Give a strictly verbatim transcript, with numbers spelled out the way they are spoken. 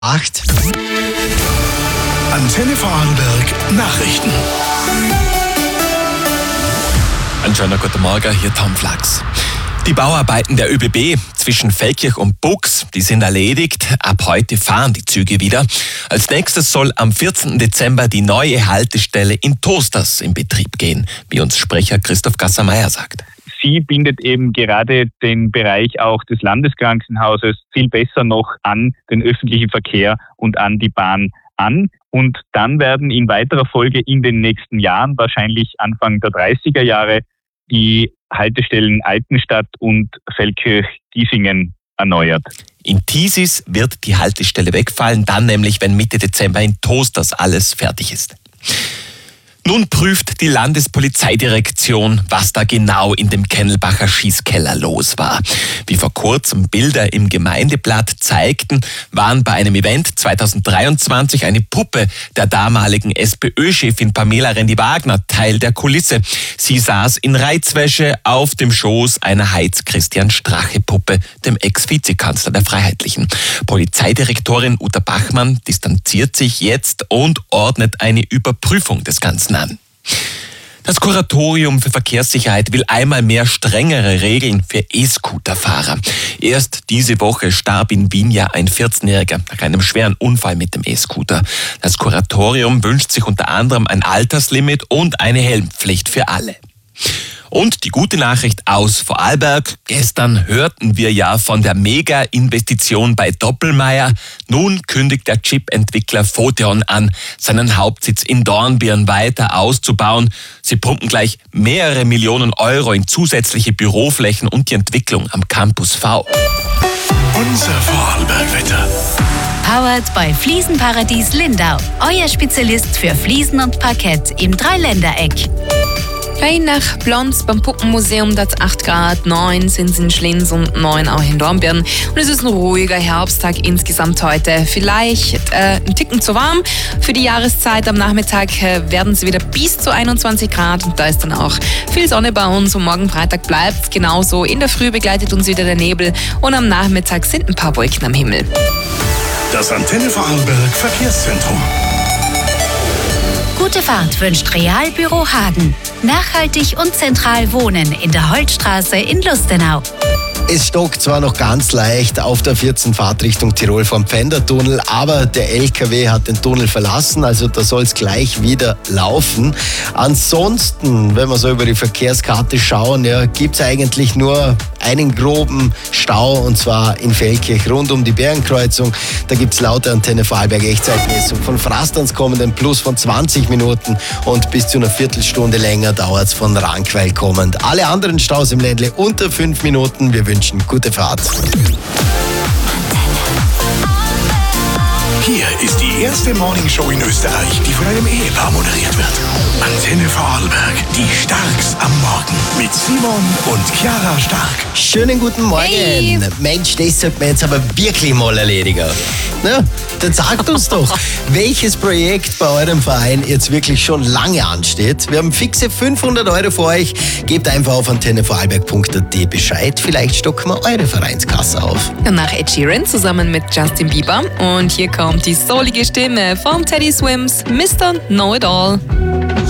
acht. Antenne Vorarlberg Nachrichten. Einen schönen guten Morgen, hier Tom Flachs. Die Bauarbeiten der ÖBB zwischen Feldkirch und Bux, die sind erledigt. Ab heute fahren die Züge wieder. Als nächstes soll am vierzehnten Dezember die neue Haltestelle in Toasters in Betrieb gehen, wie uns Sprecher Christoph Gasser-Meyer sagt. Sie bindet eben gerade den Bereich auch des Landeskrankenhauses viel besser noch an den öffentlichen Verkehr und an die Bahn an. Und dann werden in weiterer Folge in den nächsten Jahren, wahrscheinlich Anfang der dreißiger Jahre, die Haltestellen Altenstadt und Feldkirch-Giesingen erneuert. In Thiesis wird die Haltestelle wegfallen, dann nämlich, wenn Mitte Dezember in Toasters alles fertig ist. Nun prüft die Landespolizeidirektion, was da genau in dem Kennelbacher Schießkeller los war. Wie vor kurzem Bilder im Gemeindeblatt zeigten, waren bei einem Event zweitausenddreiundzwanzig eine Puppe der damaligen SPÖ-Chefin Pamela Rendi-Wagner Teil der Kulisse. Sie saß in Reizwäsche auf dem Schoß einer Heiz-Christian-Strache-Puppe, dem Ex-Vizekanzler der Freiheitlichen. Polizeidirektorin Uta Bachmann distanziert sich jetzt und ordnet eine Überprüfung des Ganzen an. Das Kuratorium für Verkehrssicherheit will einmal mehr strengere Regeln für E-Scooter-Fahrer. Erst diese Woche starb in Wien ja ein vierzehnjähriger nach einem schweren Unfall mit dem E-Scooter. Das Kuratorium wünscht sich unter anderem ein Alterslimit und eine Helmpflicht für alle. Und die gute Nachricht aus Vorarlberg. Gestern hörten wir ja von der Mega-Investition bei Doppelmayr. Nun kündigt der Chip-Entwickler Photon an, seinen Hauptsitz in Dornbirn weiter auszubauen. Sie pumpen gleich mehrere Millionen Euro in zusätzliche Büroflächen und die Entwicklung am Campus V. Unser Vorarlberg-Wetter. Powered bei Fliesenparadies Lindau. Euer Spezialist für Fliesen und Parkett im Dreiländereck. Rein nach Blonz beim Puppenmuseum, das acht Grad, neun sind es in Schlinz und neun auch in Dornbirn. Und es ist ein ruhiger Herbsttag insgesamt heute. Vielleicht äh, ein Ticken zu warm. Für die Jahreszeit am Nachmittag äh, werden es wieder bis zu einundzwanzig Grad. Und da ist dann auch viel Sonne bei uns. Und morgen Freitag bleibt es genauso. In der Früh begleitet uns wieder der Nebel. Und am Nachmittag sind ein paar Wolken am Himmel. Das Antenne Vorarlberg Verkehrszentrum. Gute Fahrt wünscht Realbüro Hagen. Nachhaltig und zentral wohnen in der Holtstraße in Lustenau. Es stockt zwar noch ganz leicht auf der vierzehn Fahrt Richtung Tirol vom Pfändertunnel, aber der L K W hat den Tunnel verlassen, also da soll es gleich wieder laufen. Ansonsten, wenn wir so über die Verkehrskarte schauen, ja, gibt es eigentlich nur einen groben Stau, und zwar in Feldkirch rund um die Bergenkreuzung. Da gibt es laut der Antenne Vorarlberg Echtzeitmessung von Frastanz kommenden Plus von zwanzig Minuten und bis zu einer Viertelstunde länger dauert es von Rankweil kommend. Alle anderen Staus im Ländle unter fünf Minuten. Wir wünschen gute Fahrt. Hier ist die erste Morningshow in Österreich, die von einem Ehepaar moderiert wird. Antenne Vorarlberg, die Starks am Morgen. Mit Simon und Chiara Stark. Schönen guten Morgen. Hey. Mensch, das sollte man jetzt aber wirklich mal erledigen. Na, dann sagt uns doch, welches Projekt bei eurem Verein jetzt wirklich schon lange ansteht. Wir haben fixe fünfhundert Euro für euch. Gebt einfach auf antenne vorarlberg punkt a t Bescheid. Vielleicht stocken wir eure Vereinskasse auf. Nach Ed Sheeran zusammen mit Justin Bieber. Und hier kommt die soulige Stimme von Teddy Swims, Mister Know It All.